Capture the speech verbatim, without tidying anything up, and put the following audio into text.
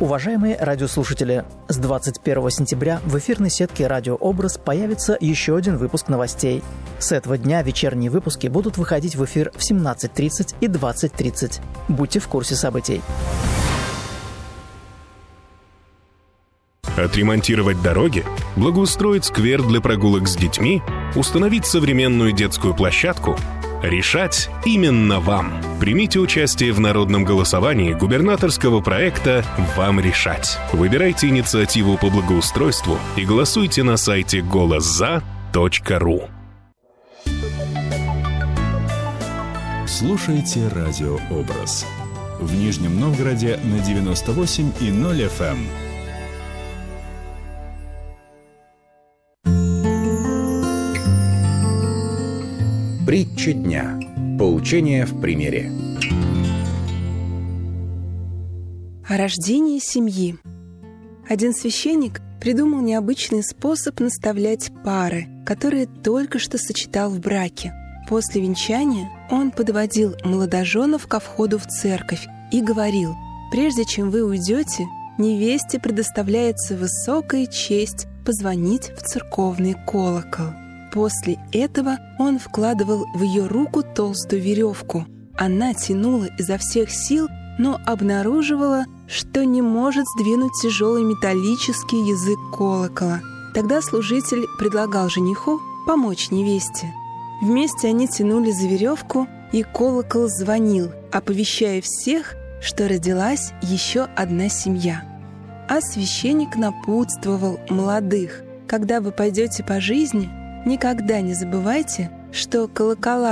Уважаемые радиослушатели, с двадцать первого сентября в эфирной сетке «Радио Образ» появится еще один выпуск новостей. С этого дня вечерние выпуски будут выходить в эфир в семнадцать тридцать и двадцать тридцать. Будьте в курсе событий. Отремонтировать дороги, благоустроить сквер для прогулок с детьми, установить современную детскую площадку – решать именно вам. Примите участие в народном голосовании губернаторского проекта «Вам решать». Выбирайте инициативу по благоустройству и голосуйте на сайте голос за точка ру. Слушайте «Радио Образ». В Нижнем Новгороде на девяносто восемь и ноль эф эм. Притча дня. Поучение в примере. О рождении семьи. Один священник придумал необычный способ наставлять пары, которые только что сочетал в браке. После венчания он подводил молодоженов ко входу в церковь и говорил: «Прежде чем вы уйдете, невесте предоставляется высокая честь позвонить в церковный колокол». После этого он вкладывал в ее руку толстую веревку. Она тянула изо всех сил, но обнаруживала, что не может сдвинуть тяжелый металлический язык колокола. Тогда служитель предлагал жениху помочь невесте. Вместе они тянули за веревку, и колокол звонил, оповещая всех, что родилась еще одна семья. А священник напутствовал молодых: когда вы пойдете по жизни, никогда не забывайте, что колокола